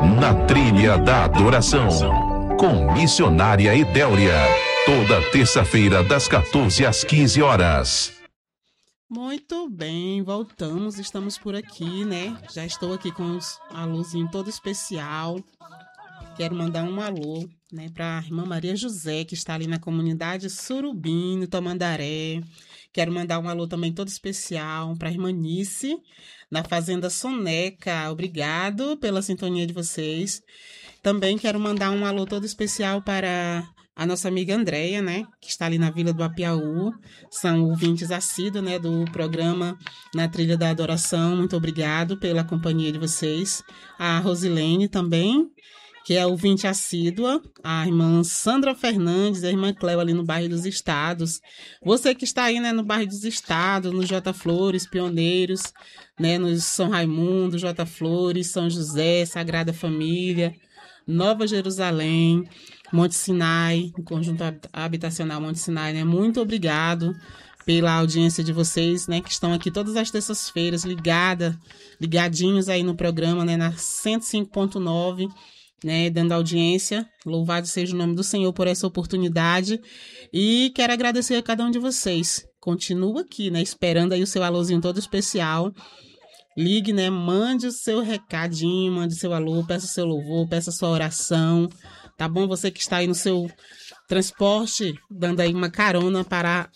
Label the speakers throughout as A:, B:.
A: Na Trilha da Adoração, com missionária Idélia, toda terça-feira das 14 às 15 horas.
B: Muito bem, voltamos, estamos por aqui, né? Já estou aqui com os alôzinho todo especial. Quero mandar um alô, né, para a irmã Maria José, que está ali na comunidade Surubim, no Tamandaré. Quero mandar um alô também todo especial para a irmã Nice, na Fazenda Soneca. Obrigado pela sintonia de vocês. Também quero mandar um alô todo especial para a nossa amiga Andréia, né, que está ali na Vila do Apiaú. São ouvintes assíduos, né, do programa Na Trilha da Adoração. Muito obrigado pela companhia de vocês. A Rosilene também, que é ouvinte assídua, a irmã Sandra Fernandes, a irmã Cléo ali no bairro dos Estados. Você que está aí, né, no bairro dos Estados, no J. Flores, Pioneiros, né, no São Raimundo, J. Flores, São José, Sagrada Família, Nova Jerusalém, Monte Sinai, o conjunto habitacional Monte Sinai, né? Muito obrigado pela audiência de vocês, né, que estão aqui todas as terças-feiras ligadinhos aí no programa, né, na 105.9, né, dando audiência. Louvado seja o nome do Senhor por essa oportunidade e quero agradecer a cada um de vocês. Continua aqui, né, esperando aí o seu alôzinho todo especial. Ligue, né, mande o seu recadinho, mande o seu alô, peça o seu louvor, peça a sua oração, tá bom? Você que está aí no seu transporte, dando aí uma carona para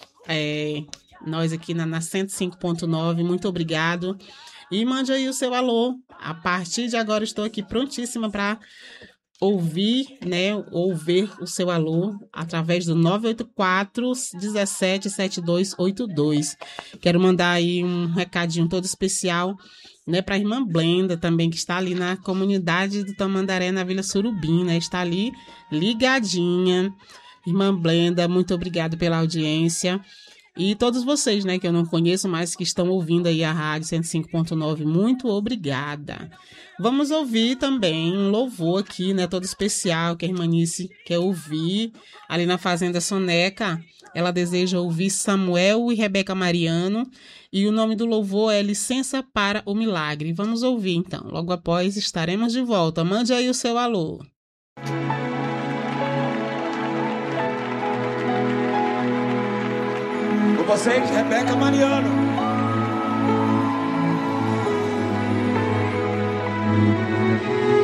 B: nós aqui na 105.9, muito obrigado. E mande aí o seu alô. A partir de agora estou aqui prontíssima para ouvir, né, ou ver o seu alô através do 984 17 7282. Quero mandar aí um recadinho todo especial, né, para a irmã Blenda também, que está ali na comunidade do Tamandaré, na Vila Surubim, né, está ali ligadinha. Irmã Blenda, muito obrigado pela audiência. E todos vocês, né, que eu não conheço, mas que estão ouvindo aí a Rádio 105.9, muito obrigada. Vamos ouvir também um louvor aqui, né, todo especial, que a irmã Nice quer ouvir, ali na Fazenda Soneca. Ela deseja ouvir Samuel e Rebeca Mariano, e o nome do louvor é Licença para o Milagre. Vamos ouvir, então. Logo após estaremos de volta. Mande aí o seu alô.
C: Com vocês, Rebeca Mariano.